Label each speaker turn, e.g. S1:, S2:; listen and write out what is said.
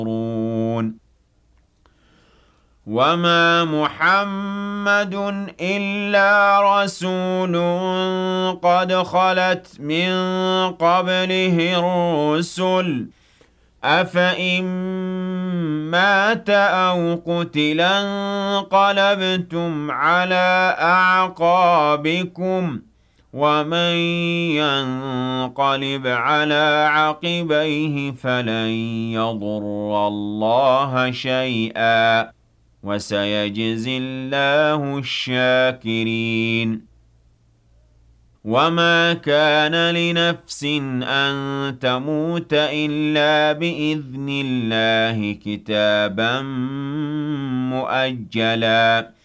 S1: وَمَا مُحَمَّدٌ إِلَّا رَسُولٌ قَدْ خَلَتْ مِن قَبْلِهِ الرُّسُلُ ۚ أَفَإِن مَّاتَ أَوْ قُتِلَ انقَلَبْتُمْ عَلَىٰ أَعْقَابِكُمْ ۚ وَمَن يَنقَلِبْ عَلَىٰ عَقِبَيْهِ فَلَن يَضُرَّ اللَّهَ شَيْئًا ۗ وَسَيَجْزِي اللَّهُ الشَّاكِرِينَ. وَمَا كَانَ لِنَفْسٍ أَن تَمُوتَ إِلَّا بِإِذْنِ اللَّهِ كِتَابًا مُّؤَجَّلًا